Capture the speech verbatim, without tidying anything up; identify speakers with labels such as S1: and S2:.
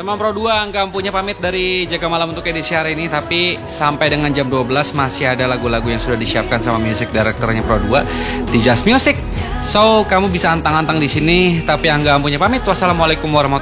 S1: Teman Pro dua nggak punya pamit dari Jaga Malam untuk edisi hari ini. Tapi sampai dengan jam dua belas masih ada lagu-lagu yang sudah disiapkan sama music directornya Pro dua di Just Music. So kamu bisa antang-antang di sini. Tapi yang nggak punya pamit. Wassalamualaikum warahmatullahi wabarakatuh.